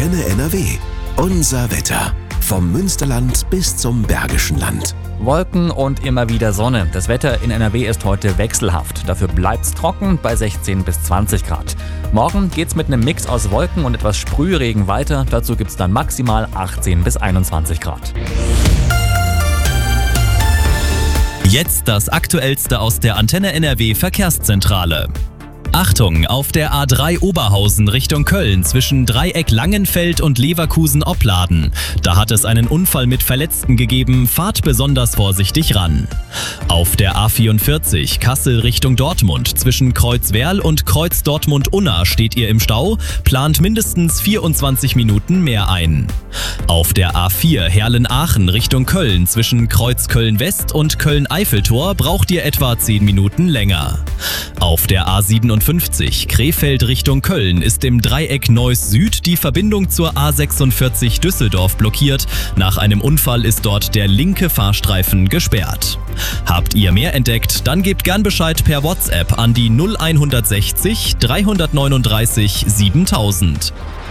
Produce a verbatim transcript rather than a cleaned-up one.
Antenne N R W. Unser Wetter. Vom Münsterland bis zum Bergischen Land. Wolken und immer wieder Sonne. Das Wetter in N R W ist heute wechselhaft. Dafür bleibt's trocken bei sechzehn bis zwanzig Grad. Morgen geht's mit einem Mix aus Wolken und etwas Sprühregen weiter. Dazu gibt's dann maximal achtzehn bis einundzwanzig Grad. Jetzt das Aktuellste aus der Antenne N R W Verkehrszentrale. Achtung, auf der A drei Oberhausen Richtung Köln zwischen Dreieck Langenfeld und Leverkusen-Opladen. Da hat es einen Unfall mit Verletzten gegeben, fahrt besonders vorsichtig ran. Auf der A vierundvierzig Kassel Richtung Dortmund zwischen Kreuzwerl und Kreuz Dortmund-Unna steht ihr im Stau, plant mindestens vierundzwanzig Minuten mehr ein. Auf der A vier Herlen-Aachen Richtung Köln zwischen Kreuz Köln-West und Köln-Eiffeltor braucht ihr etwa zehn Minuten länger. Auf der A siebenundfünfzig Krefeld Richtung Köln ist im Dreieck Neuss Süd die Verbindung zur A sechsundvierzig Düsseldorf blockiert. Nach einem Unfall ist dort der linke Fahrstreifen gesperrt. Habt ihr mehr entdeckt? Dann gebt gern Bescheid per WhatsApp an die null eins sechzig dreihundertneununddreißig siebentausend.